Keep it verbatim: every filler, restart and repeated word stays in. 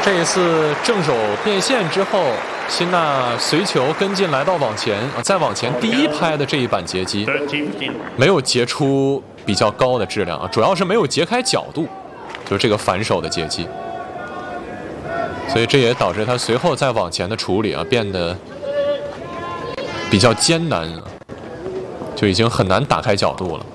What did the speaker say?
这一次正手变线之后，辛纳随球跟进来到网前啊，再往前第一拍的这一板截击，没有截出比较高的质量啊，主要是没有截开角度，就是这个反手的截击，所以这也导致他随后再往前的处理啊变得比较艰难，就已经很难打开角度了。